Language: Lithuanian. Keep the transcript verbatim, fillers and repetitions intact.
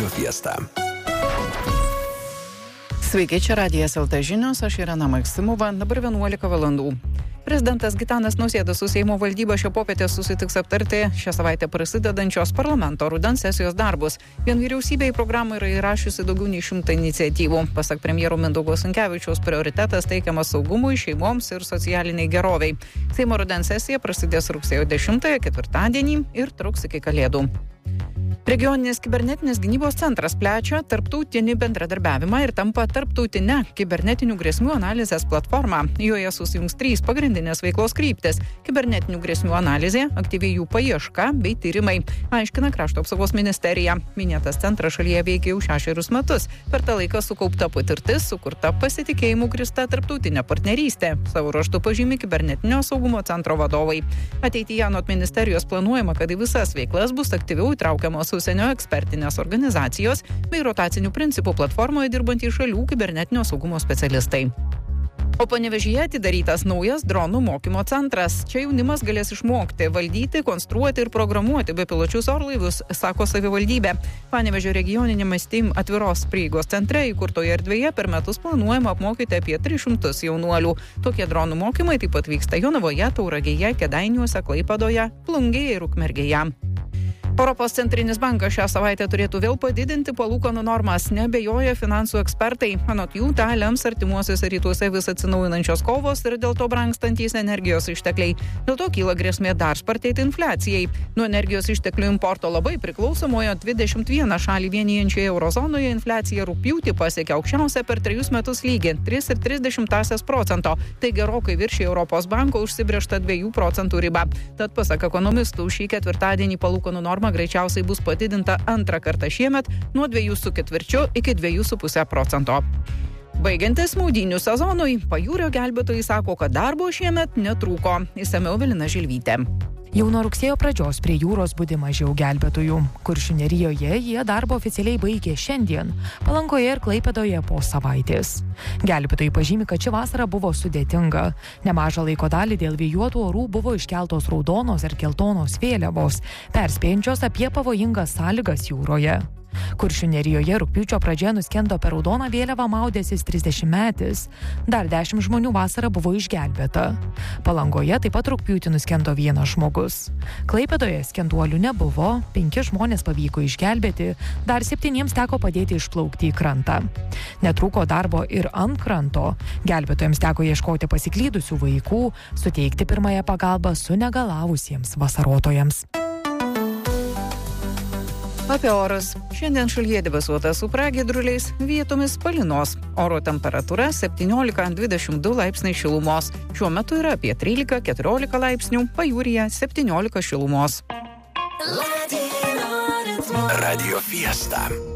Radio Fiesta. Sveiki, čia Radijas L T žinios, aš Irena Maksimova, dabar vienuolika valandų. Prezidentas Gitanas Nausėda su Seimo valdyba šio popietę susitiks aptarti šią savaitę prasidedančios parlamento rudens sesijos darbus. Vien vyriausybė į programą yra įrašiusi daugiau nei šimtą iniciatyvų. Pasak premjero Mindaugo Sinkevičiaus, prioritetas teikiamas saugumui, šeimoms ir socialiniai geroviai. Seimo rudens sesija prasidės rugsėjo dešimtąją ketvirtadienį ir truks iki Kalėdų. Regioninis kibernetinės gynybos centras plečia tarptautinį bendradarbiavimą ir tampa tarptautinę kibernetinių grėsmių analizės platformą. Joje susijungs trys pagrindinės veiklos kryptis – kibernetinių grėsmių analizė, aktyviai jų paieška bei tyrimai, aiškina Krašto apsaugos ministerija. Minėtas centras šalyje veikia jau šešerius metus. Per tą laiką sukaupta patirtis, sukurta pasitikėjimų grįsta tarptautinė partnerystė. Savo ruožtu pažymi kibernetinio saugumo centro vadovai. Ateityje anot ministerijos planuojama, kad į visas veiklas bus aktyviau įtraukiamos užsienio ekspertinės organizacijos bei rotacinių principų platformoje dirbantys šalių kibernetinio saugumo specialistai. O Panevėžyje atidarytas naujas dronų mokymo centras. Čia jaunimas galės išmokti, valdyti, konstruoti ir programuoti bepiločius orlaivius, sako savivaldybė. Panevėžio regioniniame STEAM atviros prieigos centre įkurtoje erdvėje per metus planuojama apmokyti apie tris šimtus jaunuolių. Tokie dronų mokymai taip pat vyksta Jonavoje, Tauragėje, Kėdainiuose, Klaipėdoje, Plungėje ir Ukmergėje. Europos centrinis bankas šią savaitę turėtų vėl padidinti palūkanų normas, neabejoja finansų ekspertai. Anot jų, tą lems artimuosiuose rytuose vis atsinaujinančios kovos ir dėl to brangstantys energijos ištekliai. Dėl to kyla grėsmė dar spartėti infliacijai. Nuo energijos išteklių importo labai priklausomojo dvidešimt vieną šalį vienijančioje eurozonoje infliacija rugpjūtį pasiekė aukščiausią per trejus metus lygį – tris ir tris dešimtąsias procento. Tai gerokai viršija Europos banko užsibrėžtą dviejų procentų ribą. Tad pasak ekonomistų, šį ketvirtadienį palūkanų norma greičiausiai bus padidinta antrą kartą šiemet nuo dviejų su ketvirčiu iki dviejų su pusė procento. Baigiantis maudynių sezonui, pajūrio gelbėtojai sako, kad darbo šiemet netrūko. Išsamiau Evelina Žilvytė. Jau nuo rugsėjo pradžios prie jūros budi mažiau gelbėtojų. Kuršių Nerijoje jie darbą oficialiai baigė šiandien, Palangoje ir Klaipėdoje po savaitės. Gelbėtojai pažymi, kad ši vasara buvo sudėtinga. Nemažą laiko dalį dėl vėjuotų orų buvo iškeltos raudonos ir geltonos vėliavos, perspėjančios apie pavojingas sąlygas jūroje. Kuršių Nerijoje rugpjūčio pradžioje nuskendo per raudoną vėliavą maudęsis trisdešimtmetis. Dar dešimt žmonių vasarą buvo išgelbėta. Palangoje taip pat rugpjūtį nuskendo vienas žmogus. Klaipėdoje skenduolių nebuvo, penki žmonės pavyko išgelbėti, dar septyniems teko padėti išplaukti į krantą. Netrūko darbo ir ant kranto. Gelbėtojams teko ieškoti pasiklydusių vaikų, suteikti pirmąją pagalbą sunegalavusiems vasarotojams. Apie orus. Šiandien šalyje debesuota su pragiedruliais, vietomis palynos. Oro temperatūra septyniolika dvidešimt du laipsniai šilumos. Šiuo metu yra apie trylika keturiolika laipsnių, pajūryje septyniolika šilumos. Radio Fiesta.